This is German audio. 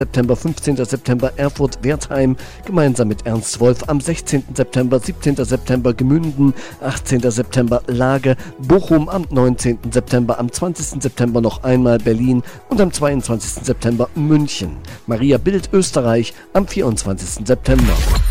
September, 15. September Erfurt-Wertheim gemeinsam mit Ernst Wolf, am 16. September, 17. September Gemünden, 18. September Lage, Bochum am 19. September, am 20. September noch einmal Berlin und am 22. September München. Maria Bild Österreich am 24. September.